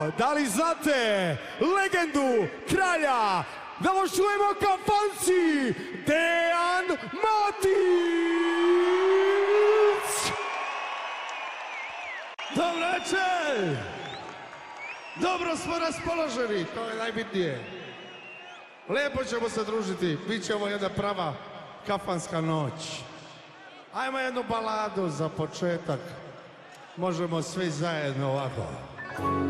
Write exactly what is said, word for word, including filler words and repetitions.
Da li znate legendu kralja? Da mu čujemo kafanci Dejan Matić! Dobro večer! Dobro smo raspoloženi, to je najbitnije. Lijepo ćemo se družiti, bit će ovo jedna prava kafanska noć. Ajmo jednu baladu za početak. Možemo svi zajedno ovako.